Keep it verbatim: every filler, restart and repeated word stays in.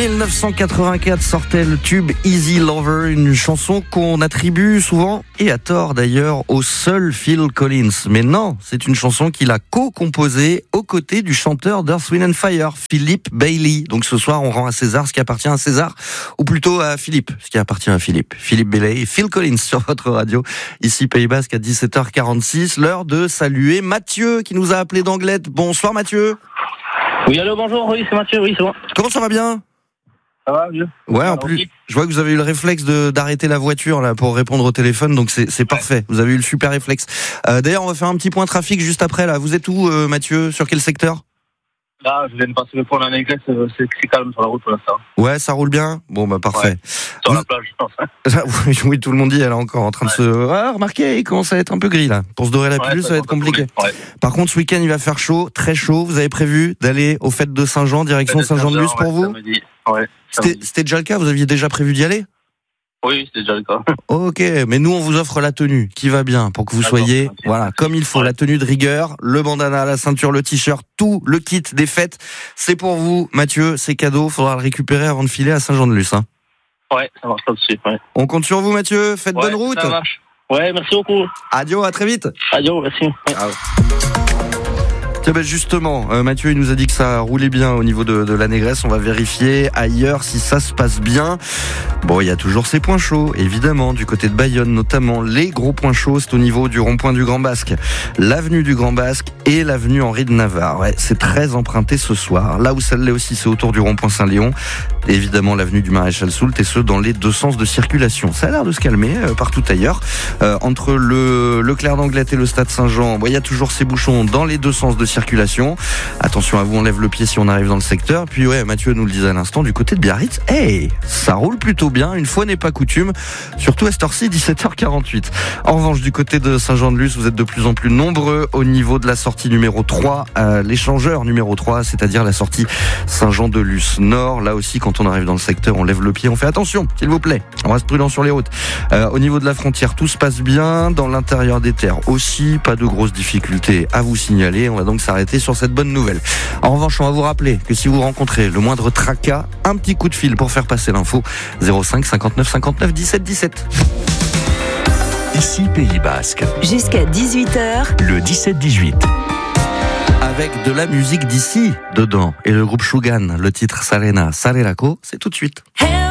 dix-neuf cent quatre-vingt-quatre sortait le tube Easy Lover, une chanson qu'on attribue souvent, et à tort d'ailleurs, au seul Phil Collins. Mais non, c'est une chanson qu'il a co-composée aux côtés du chanteur d'Earth, Wind and Fire, Philip Bailey. Donc ce soir, on rend à César ce qui appartient à César, ou plutôt à Philippe, ce qui appartient à Philippe. Philippe Bailey et Phil Collins sur votre radio, ici Pays Basque à dix-sept heures quarante-six. L'heure de saluer Mathieu qui nous a appelé d'Anglette. Bonsoir Mathieu. Oui, allô, bonjour, oui, c'est Mathieu, oui, c'est bon. Comment ça va bien ? Ça va, mieux. Ouais, en plus, je vois que vous avez eu le réflexe de, d'arrêter la voiture là pour répondre au téléphone, donc c'est, c'est parfait. Vous avez eu le super réflexe. Euh, d'ailleurs, on va faire un petit point trafic juste après là. Vous êtes où, euh, Mathieu ? Sur quel secteur ? Là, je viens de passer le pont de la Négresse, c'est, c'est calme sur la route pour l'instant. Ouais, ça roule bien ? Bon, bah parfait. Ouais. Sur la plage, je pense. oui, oui, tout le monde dit, elle est encore en train de ouais. se... Ah, remarquez, il commence à être un peu gris là. Pour se dorer la pilule, ouais, ça, ça va être compliqué. Ouais. Par contre, ce week-end, il va faire chaud, très chaud. Vous avez prévu d'aller aux fêtes de Saint-Jean, direction Saint-Jean-de-Luz pour vous ? Ouais, c'était, c'était déjà le cas ? Vous aviez déjà prévu d'y aller ? Oui, c'était déjà le cas. Ok, mais nous on vous offre la tenue qui va bien pour que vous D'accord, soyez, okay. voilà, comme il faut, ouais. la tenue de rigueur, le bandana, la ceinture, le t-shirt, tout le kit des fêtes. C'est pour vous, Mathieu, c'est cadeau, faudra le récupérer avant de filer à Saint-Jean-de-Luz. Hein. Ouais, ça marche pas dessus. Ouais. On compte sur vous, Mathieu. Faites ouais, bonne route. Ça marche. Ouais, merci beaucoup. Adio, à très vite. Adio, merci. Ouais. Ciao. Tiens, ben justement, euh, Mathieu, il nous a dit que ça roulait bien au niveau de, de la Négresse. On va vérifier ailleurs si ça se passe bien. Bon, il y a toujours ces points chauds, évidemment, du côté de Bayonne, notamment les gros points chauds, c'est au niveau du rond-point du Grand Basque, l'avenue du Grand Basque et l'avenue Henri de Navarre. Ouais, c'est très emprunté ce soir. Là où ça l'est aussi, c'est autour du rond-point Saint-Léon. Et évidemment, l'avenue du Maréchal Soult, et ce, dans les deux sens de circulation. Ça a l'air de se calmer euh, partout ailleurs. Euh, entre le, le Clair d'Anglette et le Stade Saint-Jean, bon, il y a toujours ces bouchons dans les deux sens de circulation. Attention à vous, on lève le pied si on arrive dans le secteur. Puis ouais, Mathieu nous le disait à l'instant, du côté de Biarritz, hey, ça roule plutôt bien, une fois n'est pas coutume, surtout à cette heure-ci, dix-sept heures quarante-huit. En revanche, du côté de Saint-Jean-de-Luz, vous êtes de plus en plus nombreux au niveau de la sortie numéro trois, euh, l'échangeur numéro trois, c'est-à-dire la sortie Saint-Jean-de-Luz Nord. Là aussi, quand on arrive dans le secteur, on lève le pied, on fait attention, s'il vous plaît, on reste prudent sur les routes. Euh, au niveau de la frontière, tout se passe bien, dans l'intérieur des terres aussi, pas de grosses difficultés à vous signaler, on va donc s'arrêter sur cette bonne nouvelle. En revanche, on va vous rappeler que si vous rencontrez le moindre tracas, un petit coup de fil pour faire passer l'info, zéro cinq cinquante-neuf cinquante-neuf dix-sept dix-sept. Ici Pays Basque. Jusqu'à dix-huit heures. Le dix-sept dix-huit. Avec de la musique d'ici dedans. Et le groupe Shugan, le titre Sarena Sarelako, c'est tout de suite.